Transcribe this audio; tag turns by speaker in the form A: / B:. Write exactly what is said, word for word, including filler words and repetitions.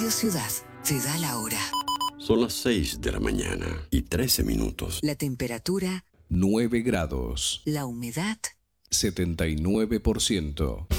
A: Radio Ciudad te da la hora.
B: Son las seis de la mañana y trece minutos.
A: La temperatura
C: nueve grados.
A: La humedad
C: setenta y nueve por ciento.